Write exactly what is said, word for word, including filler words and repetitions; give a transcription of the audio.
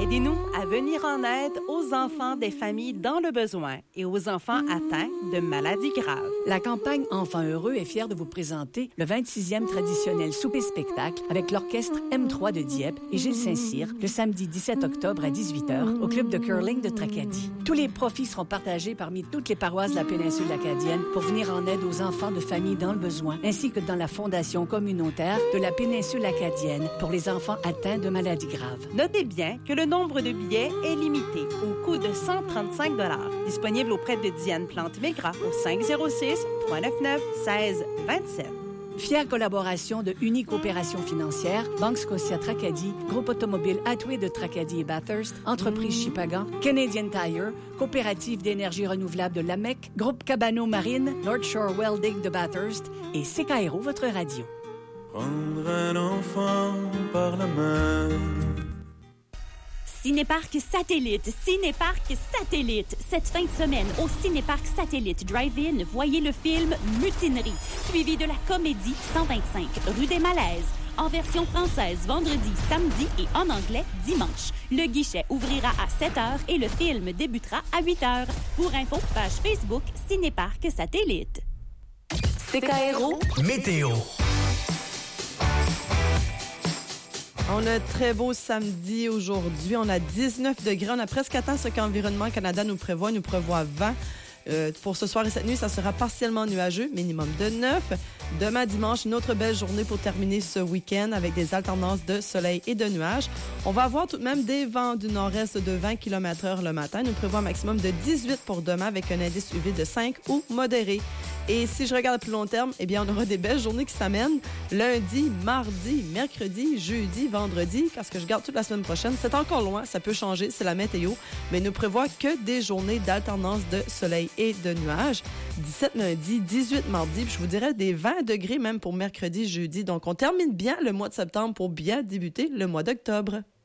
Aidez-nous à venir en aide aux enfants des familles dans le besoin et aux enfants atteints de maladies graves. La campagne Enfants heureux est fière de vous présenter le vingt-sixième traditionnel souper-spectacle avec l'orchestre M trois de Dieppe et Gilles Saint-Cyr le samedi dix-sept octobre à dix-huit heures au club de curling de Tracadie. Tous les profits seront partagés parmi toutes les paroisses de la péninsule acadienne pour venir en aide aux enfants de familles dans le besoin ainsi que dans la fondation communautaire de la péninsule acadienne pour les enfants atteints de maladies graves. Notez bien que le nombre de billets est limité au coût de cent trente-cinq dollars. Disponible auprès de Diane Plante-Mégras au cinq zéro six, trois neuf neuf, un six deux sept. Fière collaboration de Unique Opération Financière, Banque Scotia Tracadie, Groupe Automobile Attway de Tracadie et Bathurst, Entreprise Chipagan, Canadian Tire, Coopérative d'énergie renouvelable de l'Amec, Groupe Cabano Marine, North Shore Welding de Bathurst et C K R O, votre radio. Prendre un enfant par la main. Cinéparc Satellite, Cinéparc Satellite. Cette fin de semaine, au Cinéparc Satellite Drive-In, voyez le film Mutinerie, suivi de la comédie cent vingt-cinq, rue des Malaises, en version française vendredi, samedi et en anglais dimanche. Le guichet ouvrira à sept heures et le film débutera à huit heures. Pour info, page Facebook Cinéparc Satellite. C K R O Météo. On a un très beau samedi aujourd'hui. On a dix-neuf degrés. On a presque atteint ce qu'Environnement Canada nous prévoit. Il nous prévoit vingt. Euh, pour ce soir et cette nuit, ça sera partiellement nuageux, minimum de neuf. Demain dimanche, une autre belle journée pour terminer ce week-end avec des alternances de soleil et de nuages. On va avoir tout de même des vents du nord-est de vingt kilomètres heure le matin. Il nous prévoit un maximum de dix-huit pour demain avec un indice U V de cinq ou modéré. Et si je regarde à plus long terme, eh bien, on aura des belles journées qui s'amènent lundi, mardi, mercredi, jeudi, vendredi. Parce que je garde toute la semaine prochaine, c'est encore loin, ça peut changer, c'est la météo. Mais il ne prévoit que des journées d'alternance de soleil et de nuages. dix-sept lundi, dix-huit mardi, puis je vous dirais des vingt degrés même pour mercredi, jeudi. Donc, on termine bien le mois de septembre pour bien débuter le mois d'octobre.